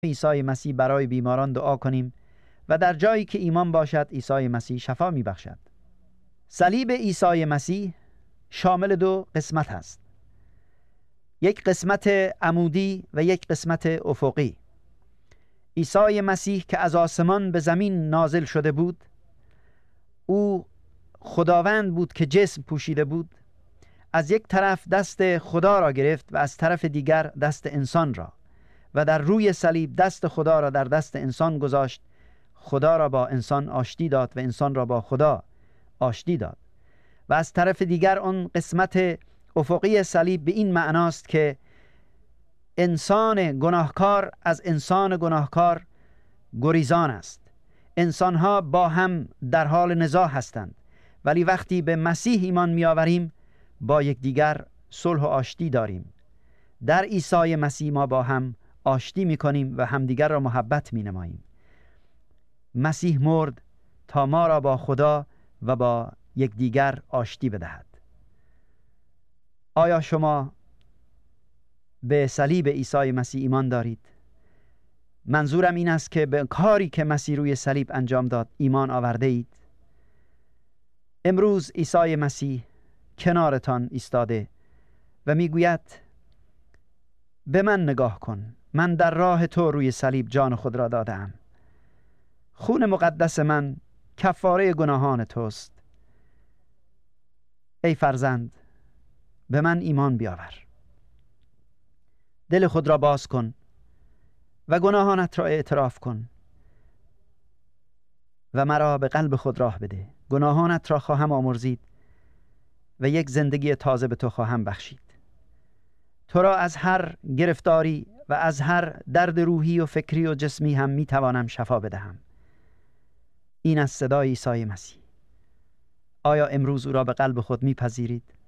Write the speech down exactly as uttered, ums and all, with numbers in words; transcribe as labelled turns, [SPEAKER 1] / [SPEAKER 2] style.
[SPEAKER 1] عیسی مسیح برای بیماران دعا کنیم و در جایی که ایمان باشد عیسی مسیح شفا می بخشد. صلیب عیسی مسیح شامل دو قسمت است، یک قسمت عمودی و یک قسمت افقی. عیسی مسیح که از آسمان به زمین نازل شده بود، او خداوند بود که جسم پوشیده بود، از یک طرف دست خدا را گرفت و از طرف دیگر دست انسان را و در روی صلیب دست خدا را در دست انسان گذاشت. خدا را با انسان آشتی داد و انسان را با خدا آشتی داد. و از طرف دیگر اون قسمت افقی صلیب به این معناست که انسان گناهکار از انسان گناهکار گریزان است. انسانها با هم در حال نزاع هستند، ولی وقتی به مسیح ایمان می‌آوریم با یکدیگر صلح و آشتی داریم. در عیسی مسیح ما با هم آشتی می‌کنیم و همدیگر را محبت می‌نماییم. مسیح مرد تا ما را با خدا و با یکدیگر آشتی بدهد. آیا شما به صلیب عیسی مسیح ایمان دارید؟ منظورم این است که به کاری که مسیح روی صلیب انجام داد ایمان آورده اید؟ امروز عیسی مسیح کنارتان ایستاده و میگوید به من نگاه کن، من در راه تو روی صلیب جان خود را دادم. خون مقدس من کفاره گناهان توست. ای فرزند، به من ایمان بیاور. دل خود را باز کن و گناهانت را اعتراف کن و مرا به قلب خود راه بده. گناهانت را خواهم آمرزید و یک زندگی تازه به تو خواهم بخشید. تو را از هر گرفتاری و از هر درد روحی و فکری و جسمی هم می توانم شفا بدهم. این از صدای عیسی مسیح. آیا امروز او را به قلب خود می پذیرید؟